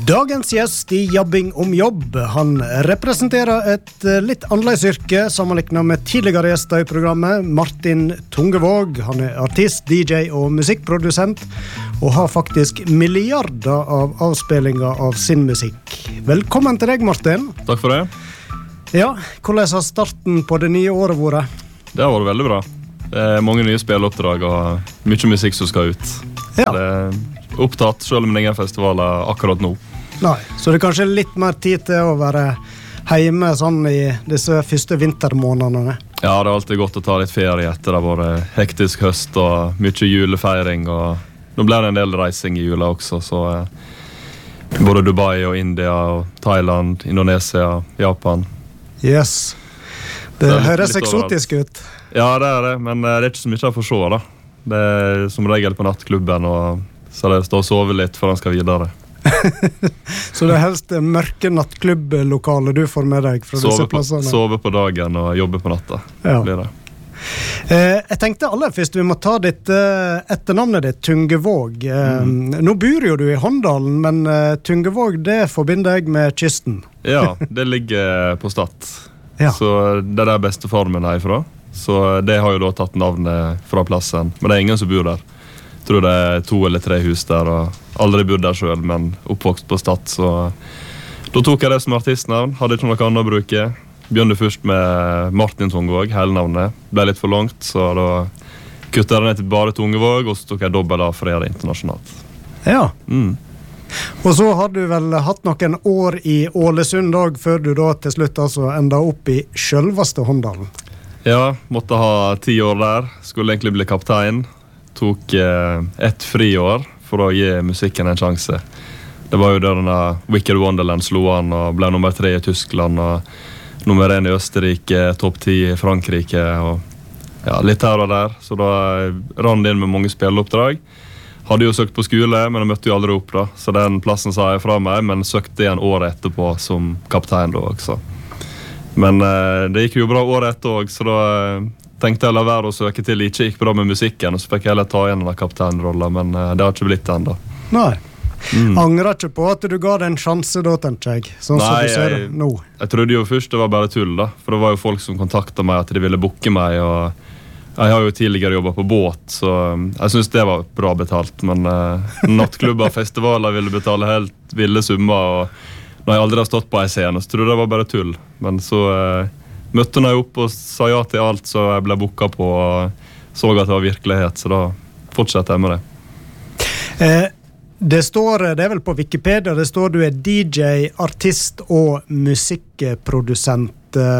Dagens gjest i Jabbing om jobb, han representerer et litt annerledes yrke sammenlignet med tidligere gjester i programmet, Martin Tungevåg. Han er artist, DJ og musikkprodusent, og har faktisk milliarder av avspillinger av sin musikk. Velkommen til deg, Martin. Takk for det. Ja, hvordan har starten på det nye året vært? Det har vært veldig bra. Det er mange nye spilleoppdrag og mye musikk som skal ut. Ja. Det er opptatt, selv om ingen festivaler akkurat nå. Nei, så det er kanskje litt mer tid til å være hjemme sånn i disse første vintermånedene. Ja, det er alltid godt å ta litt ferie etter det har vært hektisk høst og mye julefeiring. Og nå ble det en del reising i jula også, så både Dubai og India og Thailand, Indonesia, Japan. Yes, det høres eksotisk ut. Ja, det er det, men det er ikke så mye å få se da. Det er som regel på nattklubben, og så det står og sover litt før han skal videre. Så det er helst mørke nattklubblokaler du får med deg fra disse plassene? Sove på dagen og jobbe på natta, ja. Blir det. Jeg tenkte aller først vi må ta ditt etternavnet ditt, Tungevåg. Nå bor jo du i Håndalen, men Tungevåg, det forbinder jeg med kysten. Ja, det ligger på Stad. Ja. Så det er der bestefaren min er ifra. Så det har jo da tatt navnet fra plassen. Men det er ingen som bor der. Jeg tror det er 2 eller 3 hus der, og aldri bodd der selv, men oppvokst på Stad. Så da tok jeg det som artistnavn, hadde ikke noe annet å bruke. Begynte først med Martin Tungevåg, hele navnet. Ble litt for langt, så da kuttet jeg det ned til bare Tungevåg, og så tok jeg dobbelt av for å gjøre det internasjonalt. Ja. Og så har du vel hatt noen år i Ålesund også, før du da til slutt altså enda opp i selveste Håndalen. Ja, måtte ha 10 år der. Skulle egentlig bli kaptein. Tok ett friår for å gi musikken en sjanse. Det var jo da denne Wicked Wonderland slo an og ble nummer 3 i Tyskland og nummer 1 i Østerrike, topp 10 i Frankrike og ja, litt her og der. Så da rann det inn med mange spilleoppdrag. Hadde jo søkt på skole, men jeg møtte jo aldri opp da. Så den plassen sa jeg fra meg, men søkte igjen året etterpå som kaptein da også. Men det gikk jo bra året etter også, så da tenkte jeg å la være å søke til ikke gikk bra med musikken, og så fikk jeg heller ta igjen denne kapteinrollen, men det har ikke blitt det enda. Nei. Angrer ikke på at du ga det en sjanse da, tenker jeg, sånn som du ser det nå. Jeg trodde jo først det var bare tull da, for det var jo folk som kontaktet meg at de ville booke meg, og jeg har jo tidligere jobbet på båt, så jeg synes det var bra betalt, men nattklubber og festivaler ville betale helt ville summer, og når jeg aldri har stått på en scene, så trodde jeg det var bare tull. Men så møtte jeg opp og sa ja til alt, så jeg ble booket på og så at det var virkelighet, så da fortsetter jeg med det. Det er vel på Wikipedia, det står du er DJ, artist og musikkprodusent.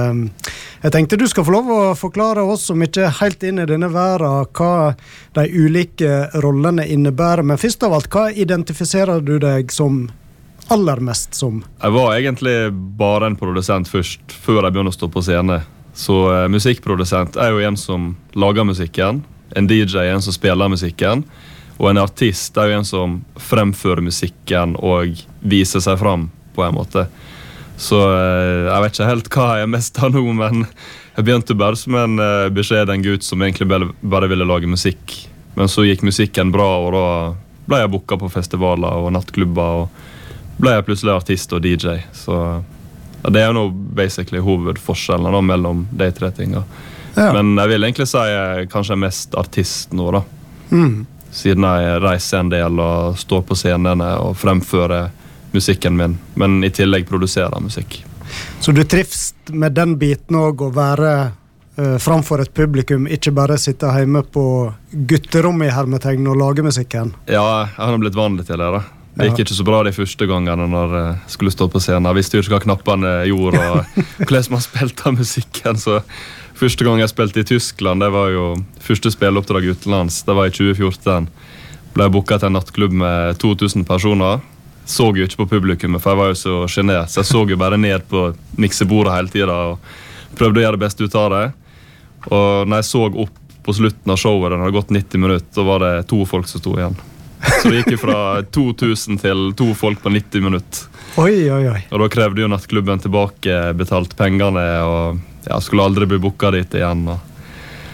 Jeg tenkte du skal få lov å forklare oss som ikke er helt inn i denne verden hva de ulike rollene innebærer, men først av alt, hva identifiserer du deg som aller mest som? Jeg var egentlig bare en produsent først, før jeg begynte å stå på scene. Så musikkprodusent er jo en som lager musikken, en DJ er en som spiller musikken, og en artist er jo en som fremfører musikken og viser seg fram på en måte. Så jeg vet ikke helt hva jeg er mest av nå, men jeg begynte bare som en beskjeden gutt som egentlig bare ville lage musikk. Men så gikk musikken bra, og da ble jeg booket på festivaler og nattklubber, og ble jeg plutselig artist og DJ. Så ja, det er jo nå basically hovedforskjellen da, mellom de 3 tingene. Ja. Men jeg vil egentlig si jeg kanskje er mest artist nå da. Siden jeg reiser en del og står på scenene og fremfører musikken min, men i tillegg produserer musikk. Så du trives med den biten også, å være framfor et publikum, ikke bare sitte hjemme på gutterommet i hermetegn og lage musikken? Ja, jeg har blitt vanlig til det da. Det gikk ikke så bra de første gangene når jeg skulle stå på scenen. Jeg visste jo ikke hva knappene gjorde og hvordan man spilte musikken. Så første gang jeg spilte i Tyskland, det var jo første spilleoppdrag utenlands. Det var i 2014. Ble jeg booket til en nattklubb med 2000 personer. Så jo ikke på publikummet, for jeg var jo så genert. Så jeg så jo bare ned på miksebordet hele tiden og prøvde å gjøre det beste ut av det. Og når jeg så opp på slutten av showet, den hadde gått 90 minutter, så var det 2 folk som stod igjen. Så det gikk fra 2000 til 2 folk på 90 minutter. Oi, oi, oi. Og da krevde jo nattklubben tilbake betalt pengene, og jeg skulle aldri bli booket dit igjen.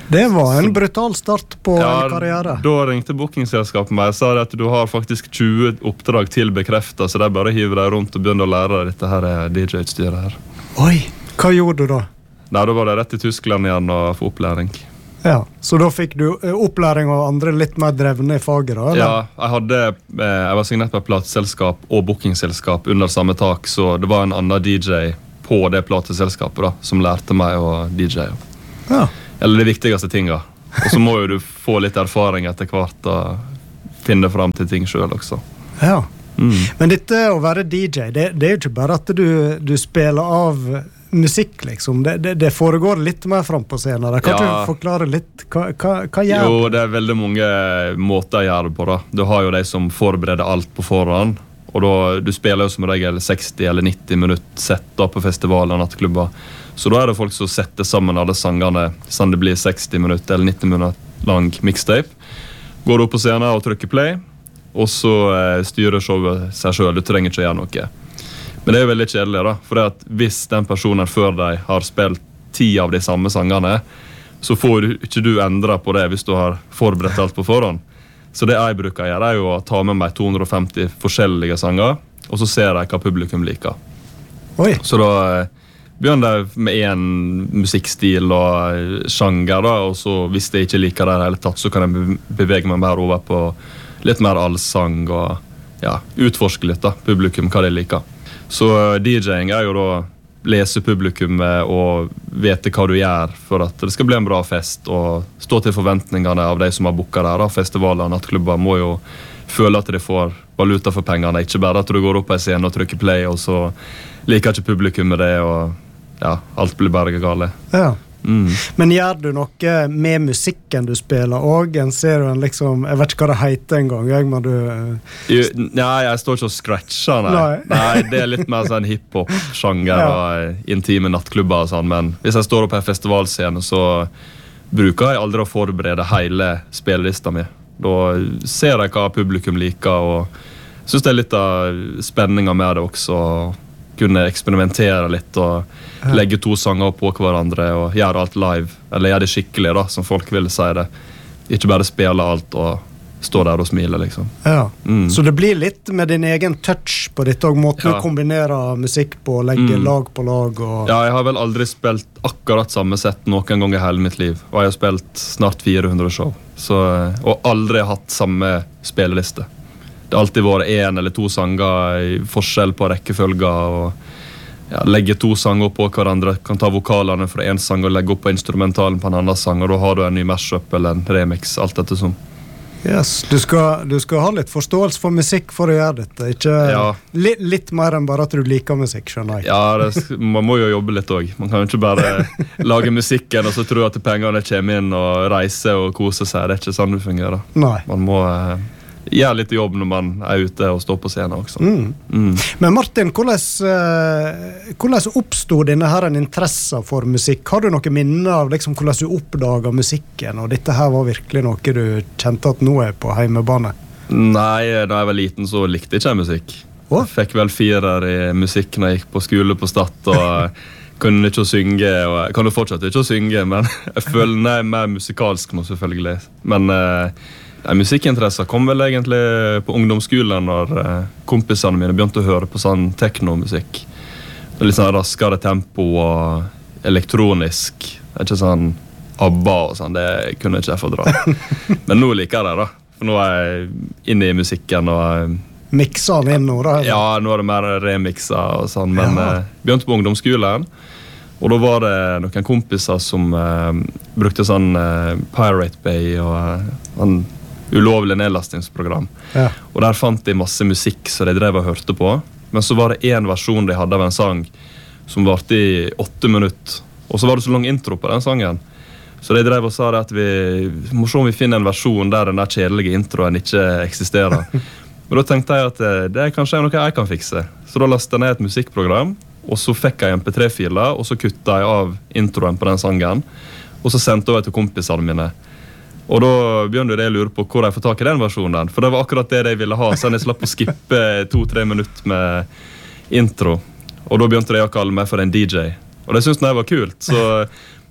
Det var en brutal start på en karriere. Da ringte bookingselskapet meg og sa at du har faktisk 20 oppdrag til bekreftet, så det bare hiver deg rundt og begynner å lære dette her DJ-utstyret her. Oi, hva gjorde du da? Nei, da var det rett til Tyskland igjen og få opplæring. Ja, så da fikk du opplæring av andre litt mer drevne i faget da, eller? Ja, jeg var signert på et plateselskap og bookingselskap under samme tak, så det var en annen DJ på det plateselskapet da, som lærte meg å DJ. Ja. Eller de viktigste tingene. Og så må jo du få litt erfaring etter hvert og finne frem til ting selv også. Ja. Men dette å være DJ, det er jo ikke bare at du spiller av musikk, liksom. Det foregår litt mer frem på scenen. Kan du forklare litt? Hva gjør du? Jo, det er veldig mange måter å gjøre det på da. Du har jo de som forbereder alt på forhånd, og da, du spiller jo som regel 60 eller 90 minutter sett da på festivaler og nattklubber. Så da er det folk som setter sammen alle sangene, sånn det blir 60 minutter eller 90 minutter lang mixtape. Går du opp på scenen og trykker play, og så styrer showet seg selv. Du trenger ikke gjøre noe. Men det er jo veldig kjedelig da, for at hvis den personen før deg har spilt 10 av de samme sangene, så får ikke du endre på det hvis du har forberedt alt på forhånd. Så det jeg bruker å gjøre er jo å ta med meg 250 forskjellige sanger, og så ser jeg hva publikum liker. Oi. Så da begynner jeg med en musikkstil og sjanger da, og så hvis jeg ikke liker det i hele tatt, så kan jeg bevege meg mer over på litt mer allsang og utforske litt da, publikum hva de liker. Så DJing er jo da lese publikummet og vete hva du gjør for at det skal bli en bra fest og stå til forventningene av de som har booket der. Festivaler og nattklubber må jo føle at de får valuta for pengene, ikke bare at du går opp på en scene og trykker play og så liker ikke publikum med det og alt blir bare gale. Ja. Men gjør du noe med musikken du spiller også? Ser du en liksom, jeg vet ikke hva det heter en gang, men du... Nei, jeg står ikke og scratcher, nei, det er litt mer sånn hiphop-sjanger og intime nattklubber og sånn, men hvis jeg står opp på en festivalscene, så bruker jeg aldri å forberede hele spillelista mi. Da ser jeg hva publikum liker, og synes det er litt av spenningen med det også, kunne eksperimentere litt og legge 2 sanger på hverandre og gjøre alt live, eller gjøre det skikkelig da, som folk ville si det. Ikke bare spille alt og stå der og smile liksom. Ja. Så det blir litt med din egen touch på dette, og måten du kombinerer musikk på, legge lag på lag og... Ja, jeg har vel aldri spilt akkurat samme sett noen gang i hele mitt liv, og jeg har spilt snart 400 show, så, og aldri hatt samme spilleliste. Det har alltid vært 1 eller 2 sanger i forskjell på rekkefølger, og legge 2 sanger på hverandre, kan ta vokalene fra en sang og legge opp på instrumentalen på en annen sang, og da har du en ny mashup eller en remix, alt dette som. Yes, du skal ha litt forståelse for musikk for å gjøre dette, ikke litt mer enn bare at du liker musikk, skjønner jeg. Ja, man må jo jobbe litt også. Man kan jo ikke bare lage musikken og så tro at pengene kommer inn og reise og kose seg. Det er ikke sånn det fungerer. Nei. Man må... gjør litt jobb når man er ute og står på scenen også. Men Martin, hvordan oppstod denne her en interesse for musikk? Har du noen minner av liksom, hvordan du oppdaget musikken, og dette her var virkelig noe du kjente at nå er på heimebane? Nei, da jeg var liten så likte ikke jeg musikk. Jeg fikk vel 4 i musikk når jeg gikk på skole på Stad, og kunne ikke synge, og jeg kan jo fortsatt ikke synge, men jeg føler jeg er mer musikalsk nå selvfølgelig. Men... musikkinteresser kom vel egentlig på ungdomsskolen når kompisene mine begynte å høre på sånn teknomusikk. Litt sånn raskere tempo og elektronisk. Det er ikke sånn ABBA og sånn, det kunne ikke jeg fordra. Men nå liker jeg det da, for nå er jeg inne i musikken og... Mikser den inn nå da? Ja, nå er det mer remixer og sånn, men begynte på ungdomsskolen. Og da var det noen kompiser som brukte sånn Pirate Bay og ulovlig nedlastingsprogram. Og der fant de masse musikk som de drev og hørte på. Men så var det en versjon de hadde av en sang som varte i 8 minutter. Og så var det så lang intro på den sangen. Så de drev og sa det at vi må se om vi finner en versjon der den der kjedelige introen ikke eksisterer. Men da tenkte jeg at det er kanskje noe jeg kan fikse. Så da lastet jeg ned et musikkprogram, og så fikk jeg MP3-filer, og så kuttet jeg av introen på den sangen. Og så sendte jeg til kompisene mine. Og da begynte de å lure på hvor de får tak i den versjonen. For det var akkurat det de ville ha, så jeg slapp å skippe 2-3 minutter med intro. Og da begynte de å kalle meg for en DJ. Og det syntes jeg var kult. Så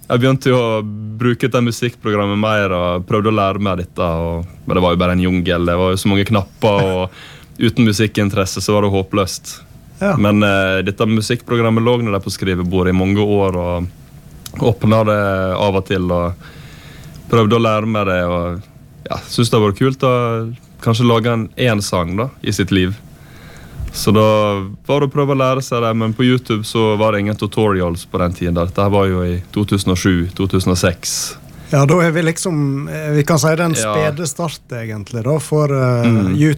Jeg begynte jo å bruke dette musikkprogrammet mer og prøvde å lære meg dette. Men det var jo bare en jungel, det var jo så mange knapper, og uten musikkinteresse så var det håpløst. Ja. Men dette musikkprogrammet lå der på skrivebordet i mange år, og åpnet det av og til, og prøvde å lære meg det, og ja, synes det var kult å kanskje lage en sang da, i sitt liv. Så da var det å prøve å lære seg det, men på YouTube så var det ingen tutorials på den tiden. Dette var jo i 2007-2006. Ja, da vi liksom, vi kan si det en spede start egentlig da, for